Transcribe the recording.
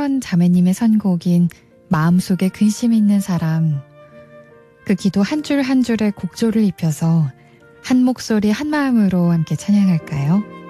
신혜연 자매님의 선곡인 마음속에 근심 있는 사람, 그 기도 한 줄 한 줄에 곡조를 입혀서 한 목소리 한 마음으로 함께 찬양할까요?